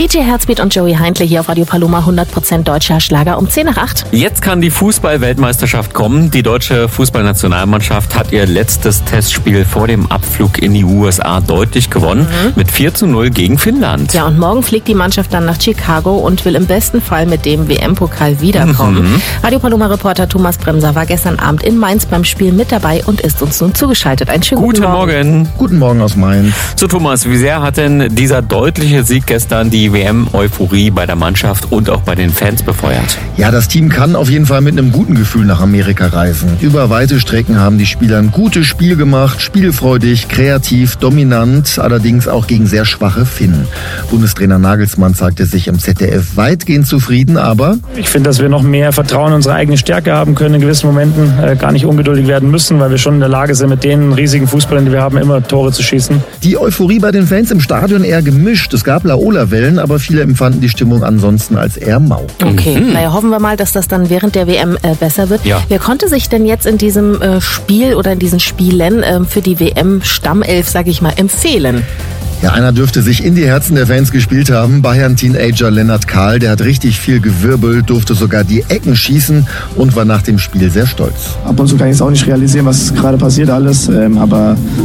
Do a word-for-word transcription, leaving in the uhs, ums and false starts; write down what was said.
D J Herzbeat und Joey Heindle hier auf Radio Paloma, hundert Prozent deutscher Schlager um zehn nach acht. Jetzt kann die Fußball-Weltmeisterschaft kommen. Die deutsche Fußballnationalmannschaft hat ihr letztes Testspiel vor dem Abflug in die U S A deutlich gewonnen. Mhm. Mit vier zu null gegen Finnland. Ja, und morgen fliegt die Mannschaft dann nach Chicago und will im besten Fall mit dem W M-Pokal wiederkommen. Mhm. Radio Paloma-Reporter Thomas Bremser war gestern Abend in Mainz beim Spiel mit dabei und ist uns nun zugeschaltet. Einen schönen guten, guten Morgen. Morgen. Guten Morgen aus Mainz. So Thomas, wie sehr hat denn dieser deutliche Sieg gestern die W M-Euphorie bei der Mannschaft und auch bei den Fans befeuert? Ja, das Team kann auf jeden Fall mit einem guten Gefühl nach Amerika reisen. Über weite Strecken haben die Spieler ein gutes Spiel gemacht, spielfreudig, kreativ, dominant, allerdings auch gegen sehr schwache Finnen. Bundestrainer Nagelsmann zeigte sich im Z D F weitgehend zufrieden, aber... Ich finde, dass wir noch mehr Vertrauen in unsere eigene Stärke haben können, in gewissen Momenten äh, gar nicht ungeduldig werden müssen, weil wir schon in der Lage sind, mit den riesigen Fußballern, die wir haben, immer Tore zu schießen. Die Euphorie bei den Fans im Stadion eher gemischt. Es gab Laola-Wellen, aber viele empfanden die Stimmung ansonsten als eher mau. Okay, Mhm. naja, hoffen wir mal, dass das dann während der W M äh, besser wird. Ja. Wer konnte sich denn jetzt in diesem äh, Spiel oder in diesen Spielen äh, für die W M-Stammelf, sag ich mal, empfehlen? Ja, einer dürfte sich in die Herzen der Fans gespielt haben. Bayern-Teenager Lennart Kahl, der hat richtig viel gewirbelt, durfte sogar die Ecken schießen und war nach dem Spiel sehr stolz. Ab und zu kann ich es auch nicht realisieren, was gerade passiert alles, ähm, aber